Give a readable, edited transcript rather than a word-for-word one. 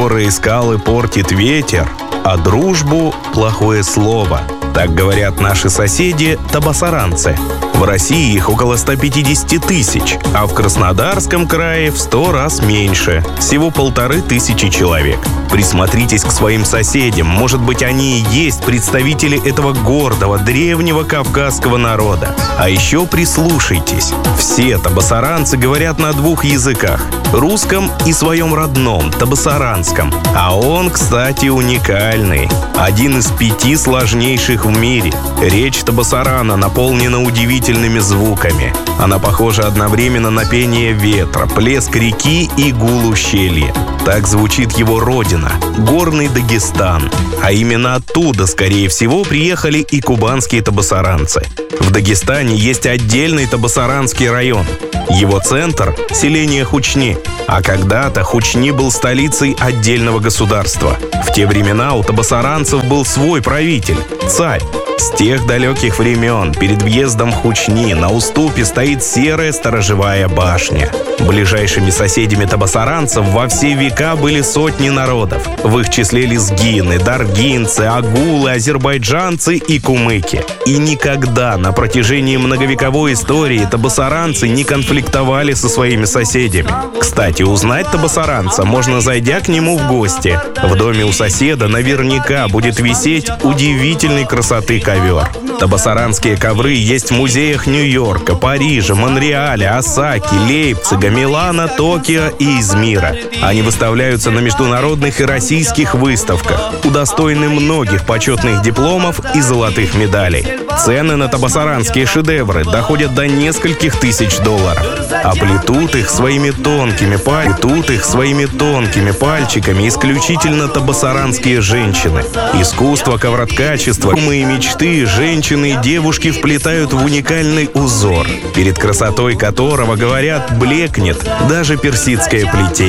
Горы и скалы портит ветер, а дружбу – плохое слово. Так говорят наши соседи табасаранцы. В России их около 150 тысяч, а в Краснодарском крае в 100 раз меньше. Всего 1500 человек. Присмотритесь к своим соседям. Может быть, они и есть представители этого гордого, древнего кавказского народа. А еще прислушайтесь. Все табасаранцы говорят на 2 языках. Русском и своем родном, табасаранском. А он, кстати, уникальный. Один из 5 сложнейших в мире. Речь табасарана наполнена удивительными звуками. Она похожа одновременно на пение ветра, плеск реки и гул ущелья. Так звучит его родина – горный Дагестан. А именно оттуда, скорее всего, приехали и кубанские табасаранцы. В Дагестане есть отдельный табасаранский район. Его центр – селение Хучни. А когда-то Хучни был столицей отдельного государства. В те времена у табасаранцев был свой правитель – царь. С тех далеких времен перед въездом в Хучни на уступе стоит серая сторожевая башня. Ближайшими соседями табасаранцев во все века были сотни народов. В их числе лезгины, даргинцы, агулы, азербайджанцы и кумыки. И никогда на протяжении многовековой истории табасаранцы не конфликтовали со своими соседями. Кстати, узнать табасаранца можно, зайдя к нему в гости. В доме у соседа наверняка будет висеть удивительной красоты ковер. Табасаранские ковры есть в музеях Нью-Йорка, Парижа, Монреаля, Осаки, Лейпцига, Милана, Токио и Измира. Они выставляются на международных и российских выставках, удостоены многих почетных дипломов и золотых медалей. Цены на табасаранские шедевры доходят до нескольких тысяч долларов. А плетут их своими тонкими пальчиками исключительно табасаранские женщины. Искусство ковроткачества, мои мечты, женщины и девушки вплетают в уникальный узор, перед красотой которого, говорят, блекнет даже персидское плетение.